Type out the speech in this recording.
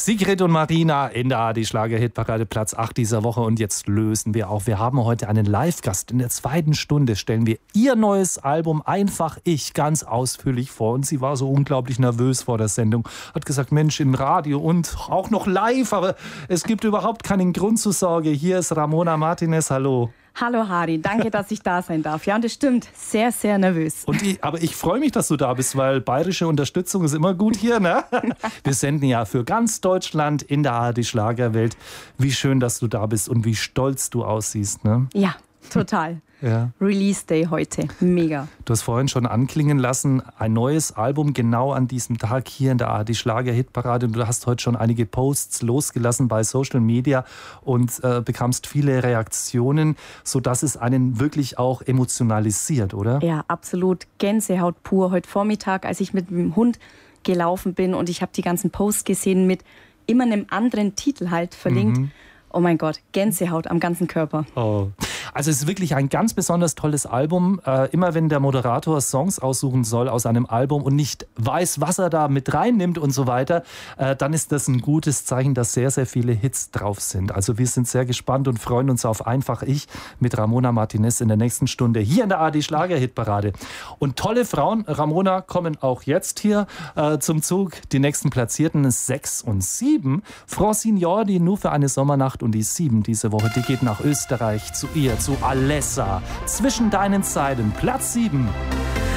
Sigrid und Marina in der ARD Schlager-Hitparade, Platz 8 dieser Woche. Und jetzt lösen wir auf. Wir haben heute einen Live-Gast. In der zweiten Stunde stellen wir ihr neues Album Einfach Ich ganz ausführlich vor. Und sie war so unglaublich nervös vor der Sendung. Hat gesagt, Mensch, im Radio und auch noch live. Aber es gibt überhaupt keinen Grund zur Sorge. Hier ist Ramona Martinez. Hallo. Hallo Hardy, danke, dass ich da sein darf. Ja, und das stimmt, sehr, sehr nervös. Aber ich freue mich, dass du da bist, weil bayerische Unterstützung ist immer gut hier, ne? Wir senden ja für ganz Deutschland in der ARD Schlagerwelt. Wie schön, dass du da bist und wie stolz du aussiehst, ne? Ja, total. Ja. Release Day heute, mega. Du hast vorhin schon anklingen lassen, ein neues Album genau an diesem Tag hier in der ARD Schlager-Hitparade. Und du hast heute schon einige Posts losgelassen bei Social Media und bekamst viele Reaktionen, sodass es einen wirklich auch emotionalisiert, oder? Ja, absolut. Gänsehaut pur. Heute Vormittag, als ich mit dem Hund gelaufen bin und ich habe die ganzen Posts gesehen mit immer einem anderen Titel halt verlinkt. Mhm. Oh mein Gott, Gänsehaut am ganzen Körper. Oh. Also es ist wirklich ein ganz besonders tolles Album. Immer wenn der Moderator Songs aussuchen soll aus einem Album und nicht weiß, was er da mit reinnimmt und so weiter, dann ist das ein gutes Zeichen, dass sehr, sehr viele Hits drauf sind. Also wir sind sehr gespannt und freuen uns auf Einfach Ich mit Ramona Martinez in der nächsten Stunde hier in der ARD Schlager-Hitparade. Und tolle Frauen, Ramona, kommen auch jetzt hier zum Zug. Die nächsten Platzierten 6 und 7. Francine Jordi nur für eine Sommernacht und die 7 diese Woche, die geht nach Österreich zu ihr, zu Alessa. Zwischen deinen Zeilen, Platz 7.